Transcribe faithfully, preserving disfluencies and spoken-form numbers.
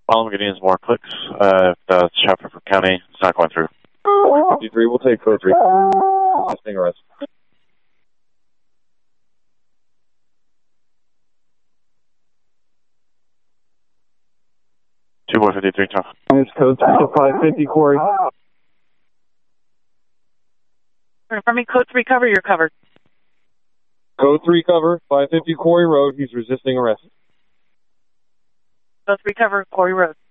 Following getting more clicks. Uh, the Chapter for County. It's not going through. fifty-three, we'll take code three. Resisting arrest. two boy fifty-three, tough. It's code three to five fifty, Corey. For me, code three cover, you're covered. Code three cover, five fifty Corey Road. He's resisting arrest. Code three cover, Corey Road.